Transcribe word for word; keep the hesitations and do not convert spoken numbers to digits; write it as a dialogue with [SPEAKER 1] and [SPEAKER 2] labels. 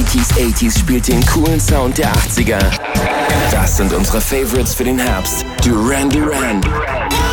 [SPEAKER 1] neunziger, achtziger spielt den coolen Sound der achtziger. Das sind unsere Favorites für den Herbst. Duran Duran.